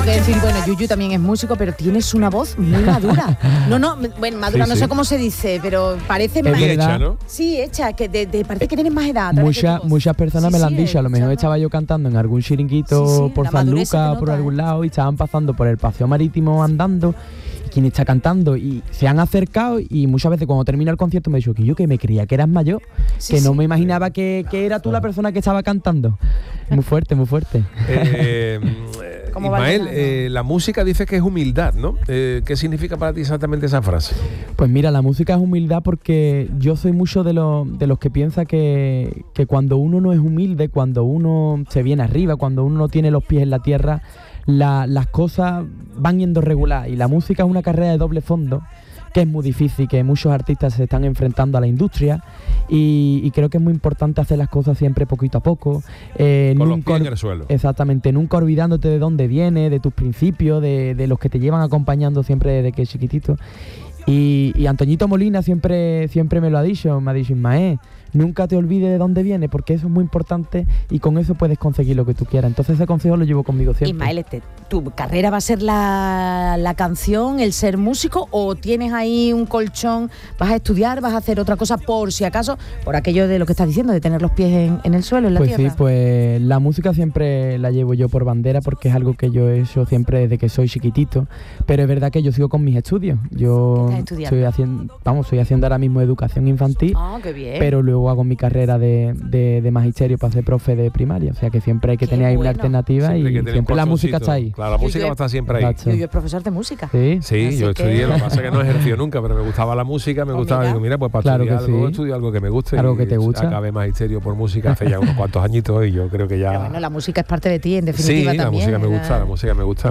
que decir, bueno, Yuyu también es músico, pero tienes una voz muy madura. Bueno, madura, sí, no sé cómo se dice, pero parece más hecha, ¿no? Sí, hecha, que parece que tienes más edad. Muchas personas me lo han dicho. A lo mejor estaba yo cantando en algún chiringuito por San Lucas o por algún lado y estaban pasando por el paseo marítimo andando. Quien está cantando y se han acercado y muchas veces cuando termina el concierto me he dicho que yo que me creía que eras mayor, que no me imaginaba que era tú la persona que estaba cantando. Muy fuerte, muy fuerte. Ismael, la música dice que es humildad, ¿no? ¿Qué significa para ti exactamente esa frase? Pues mira, la música es humildad porque yo soy mucho de los que piensa que cuando uno no es humilde, cuando uno se viene arriba, cuando uno no tiene los pies en la tierra, las cosas van yendo regular y la música es una carrera de doble fondo que es muy difícil, que muchos artistas se están enfrentando a la industria y creo que es muy importante hacer las cosas siempre poquito a poco. Con los pies en el suelo. Exactamente, nunca olvidándote de dónde vienes, de tus principios, de los que te llevan acompañando siempre desde que es chiquitito. Y Antoñito Molina siempre me lo ha dicho, Ismael, nunca te olvides de dónde vienes, porque eso es muy importante y con eso puedes conseguir lo que tú quieras. Entonces ese consejo lo llevo conmigo siempre. Ismael, ¿tu carrera va a ser la canción, el ser músico, o tienes ahí un colchón, vas a estudiar, vas a hacer otra cosa por si acaso, por aquello de lo que estás diciendo, de tener los pies en el suelo, en la tierra? Pues sí, pues la música siempre la llevo yo por bandera porque es algo que yo he hecho siempre desde que soy chiquitito, pero es verdad que yo sigo con mis estudios. Yo estoy haciendo ahora mismo educación infantil, qué bien. Pero luego hago mi carrera de magisterio para ser profe de primaria, o sea que siempre hay que tener ahí una alternativa siempre siempre la música está ahí. Claro, la música va a estar siempre ahí. Yo es profesor de música. Sí, yo estudié, lo que pasa es que no he ejercido nunca, pero me gustaba la música, me gustaba, digo, mira, pues para estudiar algo que me guste, algo que te gusta. Acabé magisterio por música hace ya unos cuantos añitos y yo creo que ya... Pero bueno, la música es parte de ti, en definitiva también. Sí, la música me gusta.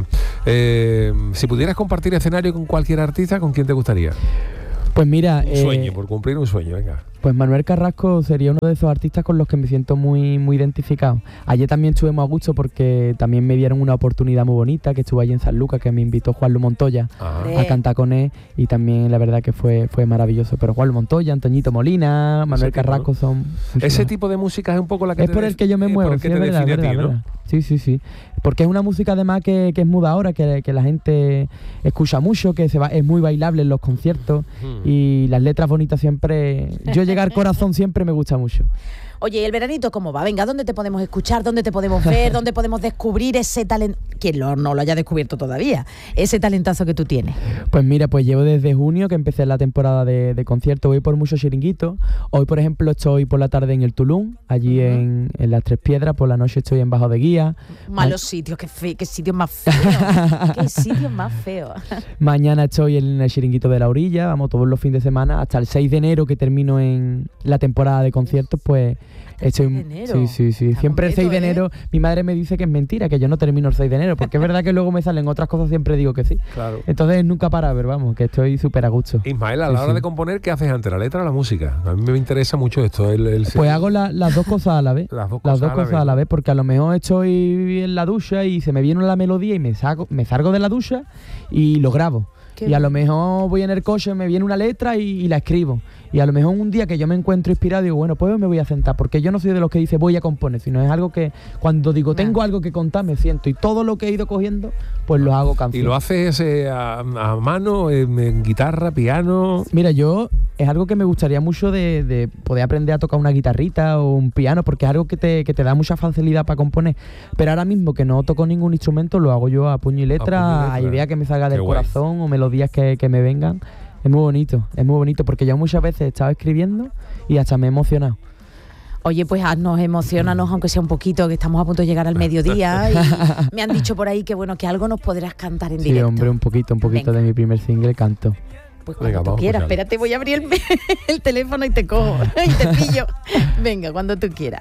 Si pudieras compartir escenario con cualquier artista, ¿con quién te gustaría? Pues mira... Un sueño, por cumplir un sueño, venga. Pues Manuel Carrasco sería uno de esos artistas con los que me siento muy, muy identificado. Ayer también estuve muy a gusto porque también me dieron una oportunidad muy bonita, que estuve allí en San Lucas, que me invitó Juanlu Montoya a cantar con él y también la verdad que fue maravilloso. Pero Juanlu Montoya, Antoñito Molina, Manuel Carrasco son... Ese tipo de música es un poco la que... Es por el que yo me muevo, es verdad. Sí. Porque es una música además que es muda ahora, que la gente escucha mucho, que es muy bailable en los conciertos y las letras bonitas siempre... Yo llegar corazón siempre me gusta mucho. Oye, ¿y el veranito cómo va? Venga, ¿dónde te podemos escuchar? ¿Dónde te podemos ver? ¿Dónde podemos descubrir ese talento? Quien no lo haya descubierto todavía, ese talentazo que tú tienes. Pues mira, pues llevo desde junio que empecé la temporada de conciertos. Voy por muchos chiringuitos. Hoy, por ejemplo, estoy por la tarde en el Tulum, allí en Las Tres Piedras. Por la noche estoy en Bajo de Guía. Malos sitios, qué sitios más feos. Qué sitios más feos. Mañana estoy en el chiringuito de La Orilla. Vamos todos los fines de semana. Hasta el 6 de enero que termino en la temporada de conciertos, pues... Estoy, 6 de enero. Sí. Siempre el 6 de enero, mi madre me dice que es mentira, que yo no termino el 6 de enero, porque es verdad que luego me salen otras cosas, siempre digo que sí. Claro. Entonces nunca para, pero vamos, que estoy súper a gusto. Ismael, a la hora de componer, ¿qué haces ante la letra o la música? A mí me interesa mucho esto. Pues hago las dos cosas a la vez. Las dos cosas a la vez, porque a lo mejor estoy en la ducha y se me viene la melodía y me salgo de la ducha y lo grabo. Y a lo mejor voy en el coche, me viene una letra y la escribo. Y a lo mejor un día que yo me encuentro inspirado digo, bueno, pues me voy a sentar, porque yo no soy de los que dice voy a componer, sino es algo que cuando digo tengo algo que contar me siento y todo lo que he ido cogiendo pues lo hago canción. ¿Y lo haces a mano, en guitarra, piano? Mira, yo es algo que me gustaría mucho de poder aprender a tocar una guitarrita o un piano, porque es algo que te da mucha facilidad para componer, pero ahora mismo que no toco ningún instrumento lo hago yo a puño y letra, a idea que me salga del corazón o melodías que me vengan. Es muy bonito, porque yo muchas veces he estado escribiendo y hasta me he emocionado. Oye, pues emocionanos, aunque sea un poquito, que estamos a punto de llegar al mediodía y me han dicho por ahí que bueno, que algo nos podrás cantar en directo. Sí, hombre, un poquito de mi primer single canto. Pues cuando tú quieras, espérate, voy a abrir el teléfono y te cojo y te pillo. Venga, cuando tú quieras.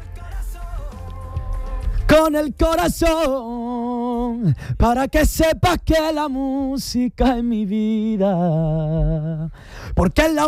Con el corazón, para que sepas que la música es mi vida, porque la